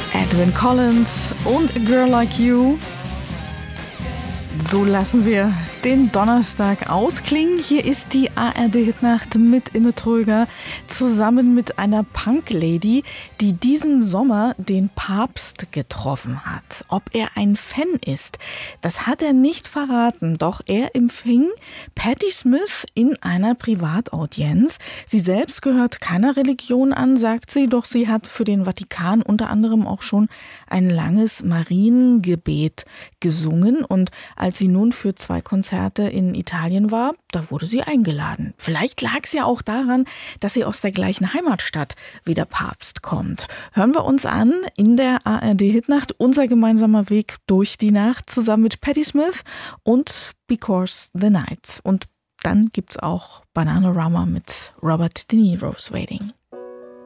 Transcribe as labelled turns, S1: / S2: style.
S1: Edwyn Collins und A Girl Like You. So lassen wir den Donnerstag ausklingen. Hier ist die ARD-Hitnacht mit Imme Tröger zusammen mit einer Punk-Lady, die diesen Sommer den Papst getroffen hat. Ob er ein Fan ist, das hat er nicht verraten. Doch er empfing Patti Smith in einer Privataudienz. Sie selbst gehört keiner Religion an, sagt sie, doch sie hat für den Vatikan unter anderem auch schon ein langes Mariengebet gesungen. Und als sie nun für 2 Konzerte in Italien war, da wurde sie eingeladen. Vielleicht lag es ja auch daran, dass sie aus der gleichen Heimatstadt wie der Papst kommt. Hören wir uns an in der ARD-Hitnacht, unser gemeinsamer Weg durch die Nacht, zusammen mit Patti Smith und Because the Nights. Und dann gibt's auch Bananarama mit Robert De Niro's Waiting.